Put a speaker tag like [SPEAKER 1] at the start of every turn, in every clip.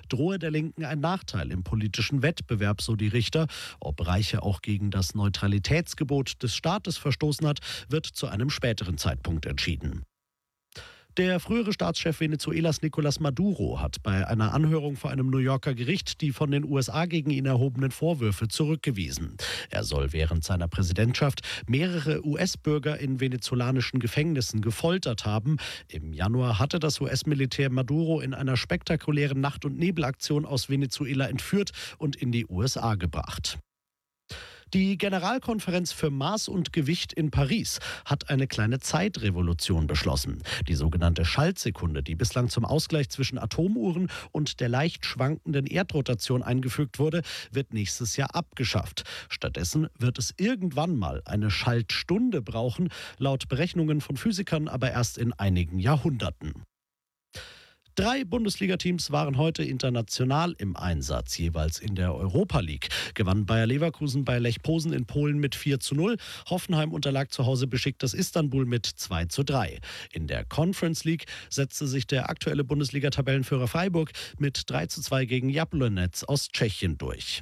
[SPEAKER 1] drohe der Linken ein Nachteil im politischen Wettbewerb, so die Richter. Ob Reiche auch gegen das Neutralitätsgebot des Staates verstoßen hat, wird zu einem späteren Zeitpunkt entschieden. Der frühere Staatschef Venezuelas Nicolás Maduro hat bei einer Anhörung vor einem New Yorker Gericht die von den USA gegen ihn erhobenen Vorwürfe zurückgewiesen. Er soll während seiner Präsidentschaft mehrere US-Bürger in venezolanischen Gefängnissen gefoltert haben. Im Januar hatte das US-Militär Maduro in einer spektakulären Nacht- und Nebelaktion aus Venezuela entführt und in die USA gebracht. Die Generalkonferenz für Maß und Gewicht in Paris hat eine kleine Zeitrevolution beschlossen. Die sogenannte Schaltsekunde, die bislang zum Ausgleich zwischen Atomuhren und der leicht schwankenden Erdrotation eingefügt wurde, wird nächstes Jahr abgeschafft. Stattdessen wird es irgendwann mal eine Schaltstunde brauchen, laut Berechnungen von Physikern aber erst in einigen Jahrhunderten. 3 Bundesliga-Teams waren heute international im Einsatz, jeweils in der Europa League. Gewann Bayer Leverkusen bei Lech Posen in Polen mit 4:0. Hoffenheim unterlag zu Hause Besiktas Istanbul mit 2:3. In der Conference League setzte sich der aktuelle Bundesliga-Tabellenführer Freiburg mit 3:2 gegen Jablonec aus Tschechien durch.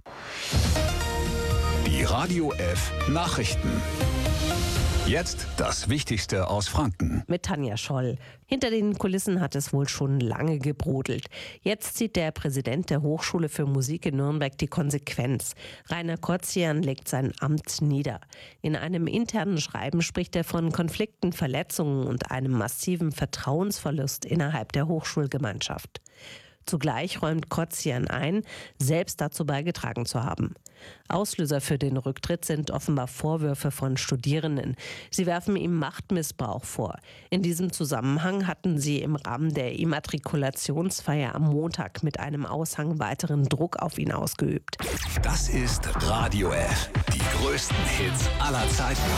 [SPEAKER 2] Die Radio F Nachrichten. Jetzt das Wichtigste aus Franken.
[SPEAKER 3] Mit Tanja Scholl. Hinter den Kulissen hat es wohl schon lange gebrodelt. Jetzt zieht der Präsident der Hochschule für Musik in Nürnberg die Konsequenz. Rainer Kotzian legt sein Amt nieder. In einem internen Schreiben spricht er von Konflikten, Verletzungen und einem massiven Vertrauensverlust innerhalb der Hochschulgemeinschaft. Zugleich räumt Kotzian ein, selbst dazu beigetragen zu haben. Auslöser für den Rücktritt sind offenbar Vorwürfe von Studierenden. Sie werfen ihm Machtmissbrauch vor. In diesem Zusammenhang hatten sie im Rahmen der Immatrikulationsfeier am Montag mit einem Aushang weiteren Druck auf ihn ausgeübt.
[SPEAKER 2] Das ist Radio F. Die größten Hits aller Zeiten.